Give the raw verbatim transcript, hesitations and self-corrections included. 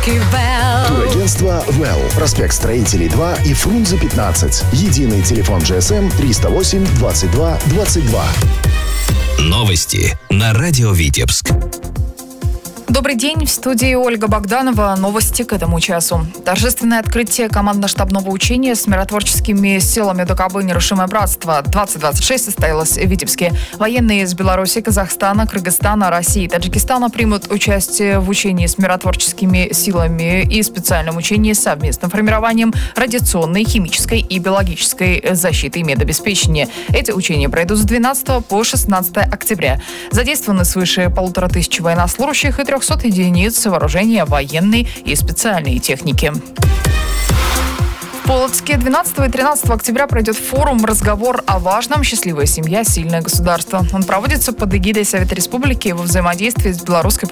Турагентство «Well». Проспект Строителей два и Фрунзе пятнадцать. Единый телефон джи эс эм триста восемь двадцать два двадцать два. Новости на радио Витебск. Добрый день, в студии Ольга Богданова. Новости к этому часу. Торжественное открытие командно-штабного учения с миротворческими силами ДКБ «Нерушимое братство» двадцать двадцать шесть состоялось в Витебске. Военные из Беларуси, Казахстана, Кыргызстана, России и Таджикистана примут участие в учении с миротворческими силами и специальном учении с совместным формированием радиационной, химической и биологической защиты и медобеспечения. Эти учения пройдут с двенадцатого по шестнадцатое октября. Задействованы свыше полутора тысяч военнослужащих и трехсот единиц вооружения военной и специальной техники. В Полоцке двенадцатого и тринадцатого октября пройдет форум «Разговор о важном. Счастливая семья. Сильное государство». Он проводится под эгидой Совета Республики во взаимодействии с белорусской